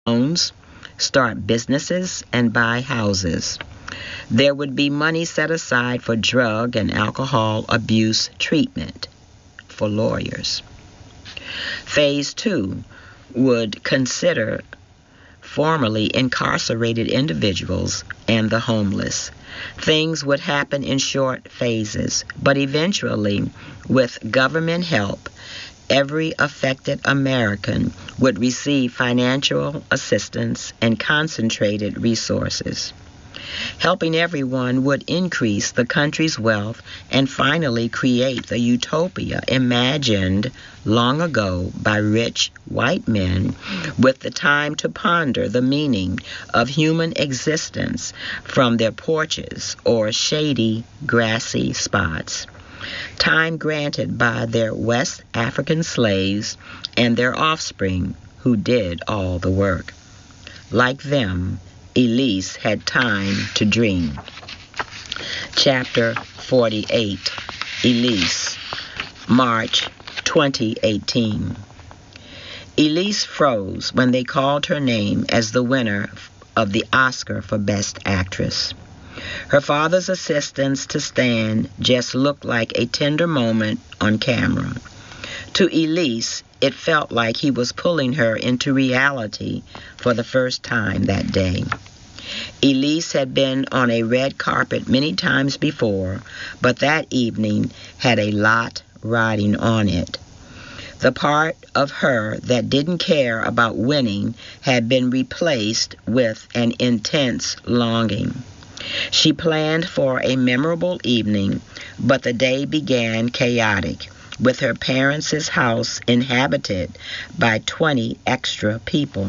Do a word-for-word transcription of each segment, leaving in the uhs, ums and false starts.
loans, start businesses, and buy houses. There would be money set aside for drug and alcohol abuse treatment for lawyers. Phase two would consider formerly incarcerated individuals and the homeless. Things would happen in short phases, but eventually, with government help, every affected American would receive financial assistance and concentrated resources. Helping everyone would increase the country's wealth and finally create the utopia imagined long ago by rich white men with the time to ponder the meaning of human existence from their porches or shady, grassy spots. Time granted by their West African slaves and their offspring who did all the work. Like them, Elise had time to dream. Chapter forty-eight, Elise, March twenty eighteen. Elise froze when they called her name as the winner of the Oscar for Best Actress. Her father's assistance to Stan just looked like a tender moment on camera. To Elise, it felt like he was pulling her into reality for the first time that day. Elise had been on a red carpet many times before, but that evening had a lot riding on it. The part of her that didn't care about winning had been replaced with an intense longing. She planned for a memorable evening, but the day began chaotic, with her parents' house inhabited by twenty extra people.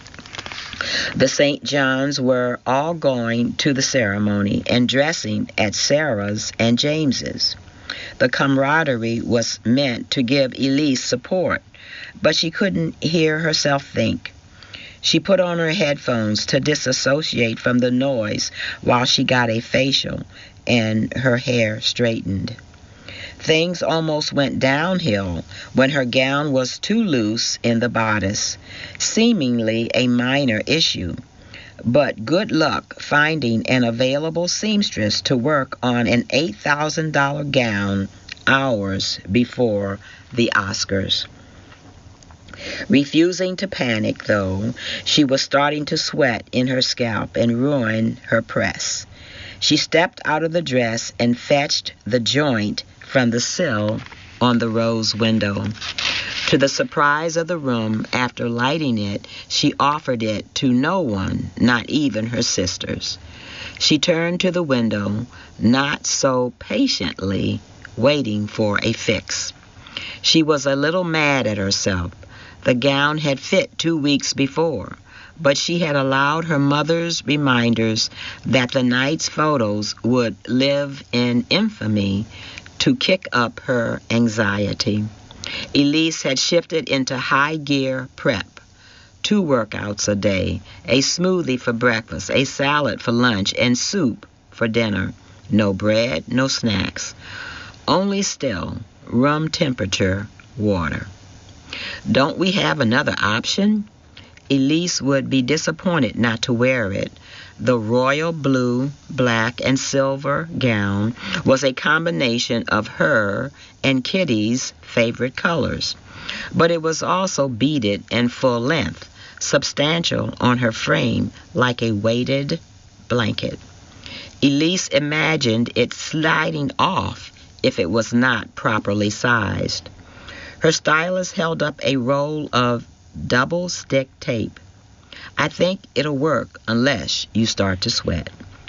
The Saint Johns were all going to the ceremony and dressing at Sarah's and James's. The camaraderie was meant to give Elise support, but she couldn't hear herself think. She put on her headphones to disassociate from the noise while she got a facial and her hair straightened. Things almost went downhill when her gown was too loose in the bodice, seemingly a minor issue. But good luck finding an available seamstress to work on an eight thousand dollars gown hours before the Oscars. Refusing to panic, though, she was starting to sweat in her scalp and ruin her press. She stepped out of the dress and fetched the joint from the sill on the rose window. To the surprise of the room, after lighting it, she offered it to no one, not even her sisters. She turned to the window, not so patiently, waiting for a fix. She was a little mad at herself. The gown had fit two weeks before, but she had allowed her mother's reminders that the night's photos would live in infamy to kick up her anxiety. Elise had shifted into high gear prep. Two workouts a day, a smoothie for breakfast, a salad for lunch, and soup for dinner. No bread, no snacks. Only still, room temperature water. Don't we have another option? Elise would be disappointed not to wear it. The royal blue, black, and silver gown was a combination of her and Kitty's favorite colors. But it was also beaded and full length, substantial on her frame like a weighted blanket. Elise imagined it sliding off if it was not properly sized. Her stylist held up a roll of double-stick tape. I think it'll work unless you start to sweat.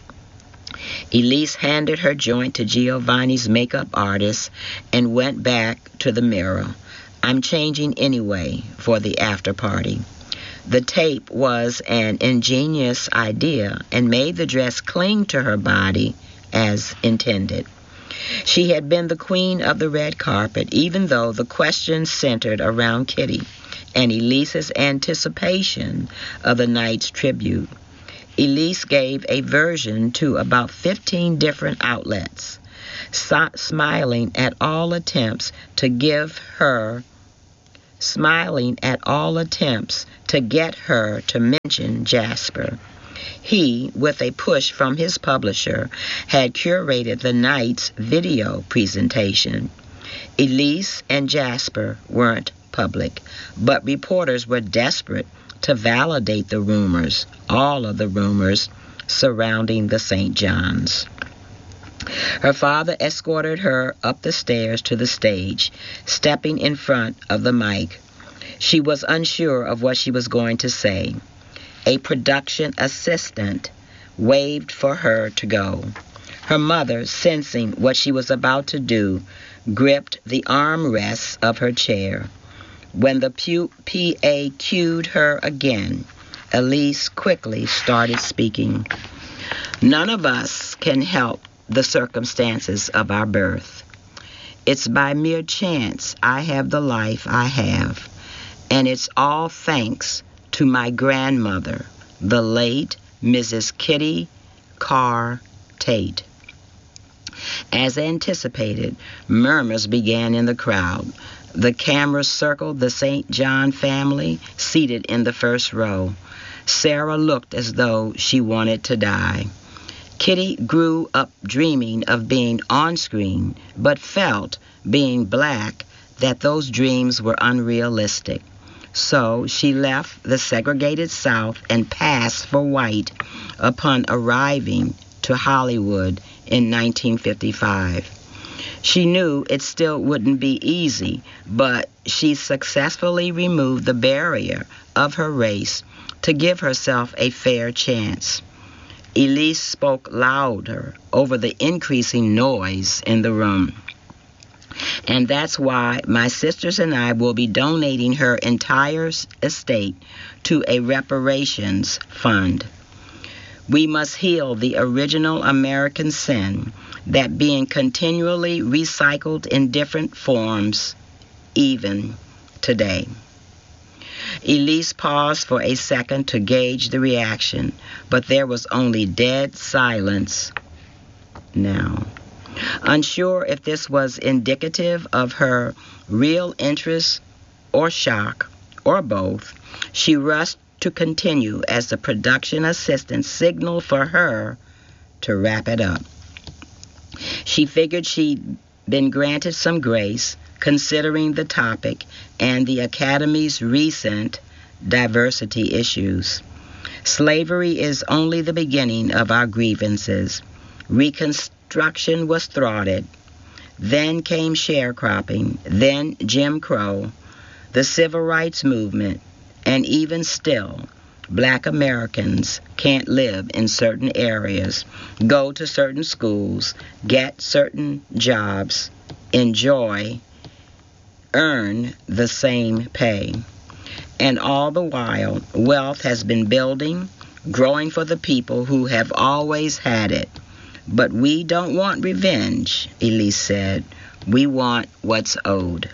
Elise handed her joint to Giovanni's makeup artist and went back to the mirror. I'm changing anyway for the after party. The tape was an ingenious idea and made the dress cling to her body as intended. She had been the queen of the red carpet, even though the questions centered around Kitty and Elise's anticipation of the night's tribute. Elise gave a version to about fifteen different outlets, so- smiling at all attempts to give her smiling at all attempts to get her to mention Jasper. He, with a push from his publisher, had curated the night's video presentation. Elise and Jasper weren't public, but reporters were desperate to validate the rumors, all of the rumors, surrounding the Saint John's. Her father escorted her up the stairs to the stage, stepping in front of the mic. She was unsure of what she was going to say. A production assistant waved for her to go. Her mother, sensing what she was about to do, gripped the armrests of her chair. When the P A cued her again, Elise quickly started speaking. None of us can help the circumstances of our birth. It's by mere chance I have the life I have, and it's all thanks to my grandmother, the late Missus Kitty Carr Tate. As anticipated, murmurs began in the crowd. The cameras circled the Saint John family seated in the first row. Sarah looked as though she wanted to die. Kitty grew up dreaming of being on screen, but felt, being black, that those dreams were unrealistic. So she left the segregated South and passed for white upon arriving to Hollywood in nineteen fifty-five. She knew it still wouldn't be easy, but she successfully removed the barrier of her race to give herself a fair chance. Elise spoke louder over the increasing noise in the room. And that's why my sisters and I will be donating her entire estate to a reparations fund. We must heal the original American sin that being continually recycled in different forms, even today. Elise paused for a second to gauge the reaction, but there was only dead silence now. Unsure if this was indicative of her real interest or shock, or both, she rushed to continue as the production assistant signaled for her to wrap it up. She figured she'd been granted some grace, considering the topic and the Academy's recent diversity issues. Slavery is only the beginning of our grievances. Reconstruction was thwarted. Then came sharecropping, then Jim Crow, the Civil Rights Movement, and even still, Black Americans can't live in certain areas, go to certain schools, get certain jobs, enjoy, earn the same pay. And all the while, wealth has been building, growing for the people who have always had it. But we don't want revenge, Elise said. We want what's owed.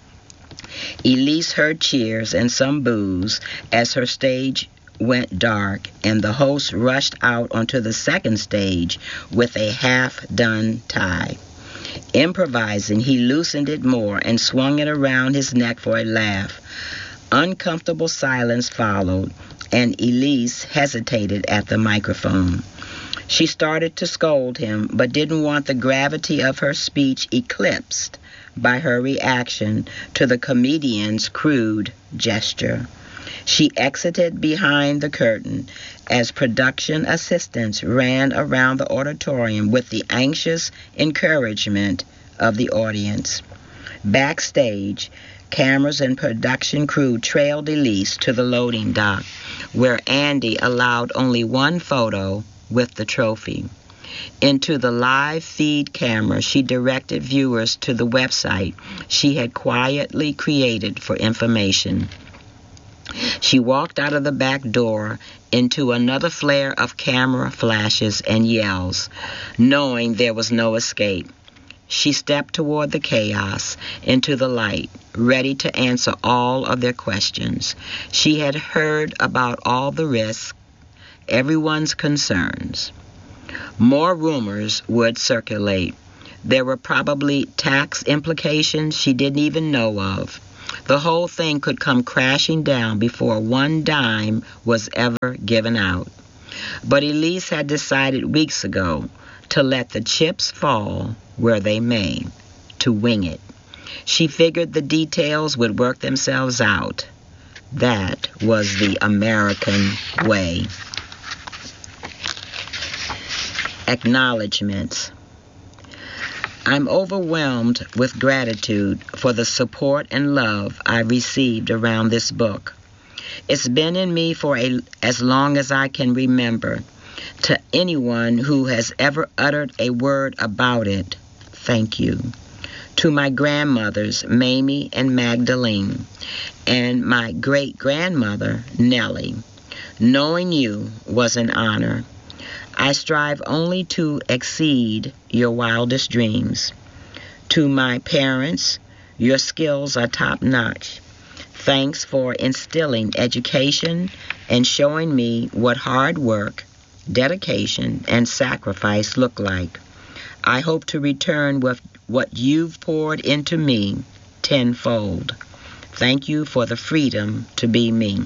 Elise heard cheers and some boos as her stage went dark and the host rushed out onto the second stage with a half-done tie. Improvising, he loosened it more and swung it around his neck for a laugh. Uncomfortable silence followed, and Elise hesitated at the microphone. She started to scold him, but didn't want the gravity of her speech eclipsed by her reaction to the comedian's crude gesture. She exited behind the curtain as production assistants ran around the auditorium with the anxious encouragement of the audience. Backstage, cameras and production crew trailed Elise to the loading dock, where Andy allowed only one photo with the trophy. Into the live feed camera, she directed viewers to the website she had quietly created for information. She walked out of the back door into another flare of camera flashes and yells, knowing there was no escape. She stepped toward the chaos, into the light, ready to answer all of their questions. She had heard about all the risks, everyone's concerns. More rumors would circulate. There were probably tax implications she didn't even know of. The whole thing could come crashing down before one dime was ever given out. But Elise had decided weeks ago to let the chips fall where they may, to wing it. She figured the details would work themselves out. That was the American way. Acknowledgements. I'm overwhelmed with gratitude for the support and love I received around this book. It's been in me for a, as long as I can remember. To anyone who has ever uttered a word about it, thank you. To my grandmothers, Mamie and Magdalene, and my great-grandmother, Nellie, knowing you was an honor. I strive only to exceed your wildest dreams. To my parents, your skills are top-notch. Thanks for instilling education and showing me what hard work, dedication, and sacrifice look like. I hope to return with what you've poured into me tenfold. Thank you for the freedom to be me.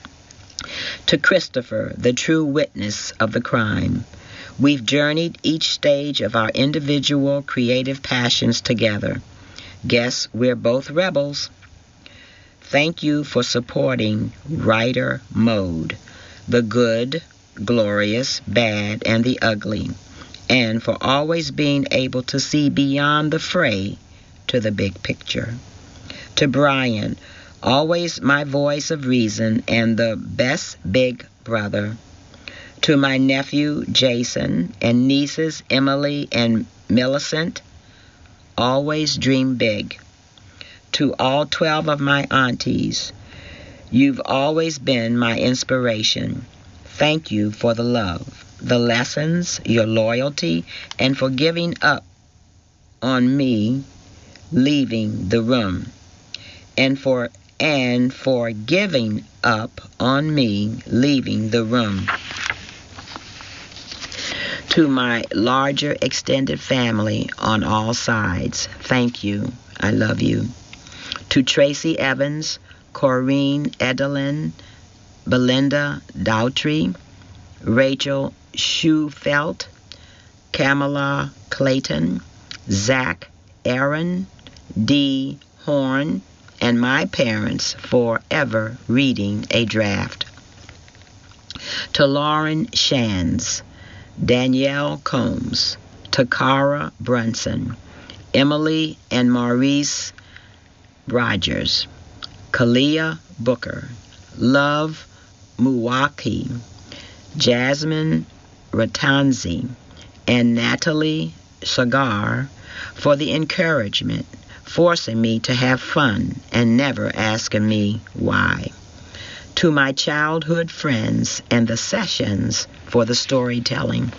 To Christopher, the true witness of the crime, we've journeyed each stage of our individual creative passions together. Guess we're both rebels. Thank you for supporting Writer Mode, the good, glorious, bad, and the ugly, and for always being able to see beyond the fray to the big picture. To Brian, always my voice of reason and the best big brother. To my nephew Jason and nieces Emily and Millicent, always dream big. To all twelve of my aunties, you've always been my inspiration. Thank you for the love, the lessons, your loyalty, and for giving up on me leaving the room. And for and for giving up on me leaving the room. To my larger extended family on all sides, thank you. I love you. To Tracy Evans, Corrine Edelin, Belinda Daughtry, Rachel Schufelt, Kamala Clayton, Zach Aaron, Dee Horn, and my parents for ever reading a draft. To Lauren Shands, Danielle Combs, Takara Brunson, Emily and Maurice Rogers, Kalia Booker, Love Muwaki, Jasmine Ratanzi, and Natalie Sagar for the encouragement, forcing me to have fun and never asking me why. To my childhood friends and the sessions for the storytelling.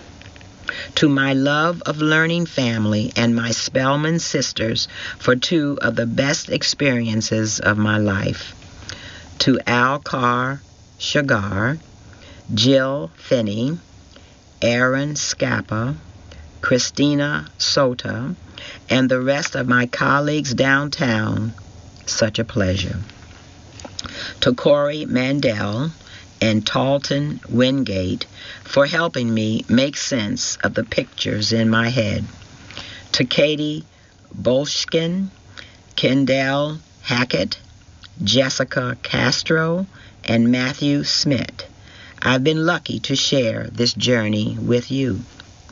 To my love of learning family and my Spelman sisters for two of the best experiences of my life. To Al Carr Shagar, Jill Finney, Aaron Scappa, Christina Sota, and the rest of my colleagues downtown, such a pleasure. To Corey Mandel and Talton Wingate for helping me make sense of the pictures in my head. To Katie Bolshkin, Kendall Hackett, Jessica Castro, and Matthew Smith, I've been lucky to share this journey with you.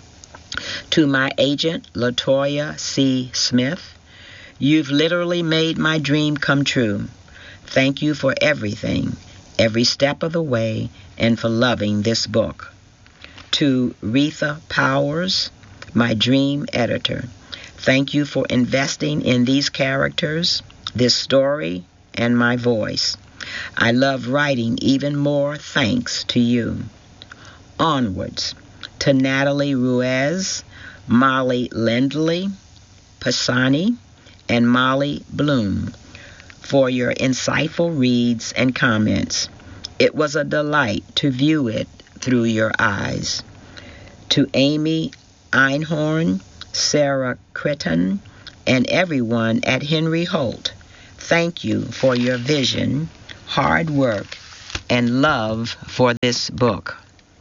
To my agent, Latoya C. Smith, you've literally made my dream come true. Thank you for everything, every step of the way, and for loving this book. To Retha Powers, my dream editor, thank you for investing in these characters, this story, and my voice. I love writing even more thanks to you. Onwards, to Natalie Ruiz, Molly Lindley, Pisani, and Molly Bloom for your insightful reads and comments. It was a delight to view it through your eyes. To Amy Einhorn, Sarah Critton, and everyone at Henry Holt, Thank you for your vision, hard work, and love for this book.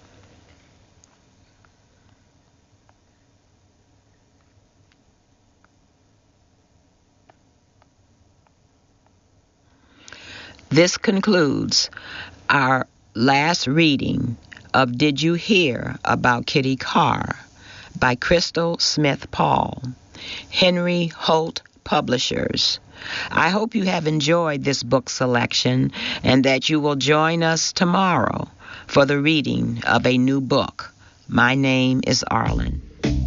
This concludes our last reading of Did You Hear About Kitty Carr by Crystal Smith Paul, Henry Holt Publishers. I hope you have enjoyed this book selection and that you will join us tomorrow for the reading of a new book. My name is Arlen.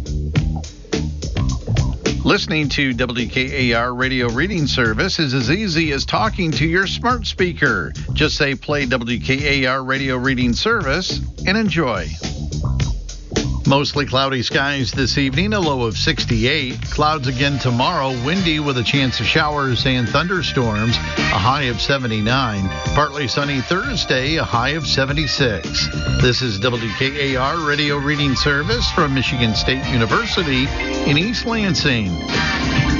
Listening to W K A R Radio Reading Service is as easy as talking to your smart speaker. Just say play W K A R Radio Reading Service and enjoy. Mostly cloudy skies this evening, a low of sixty-eight. Clouds again tomorrow, windy with a chance of showers and thunderstorms, a high of seventy-nine. Partly sunny Thursday, a high of seventy-six. This is W K A R Radio Reading Service from Michigan State University in East Lansing.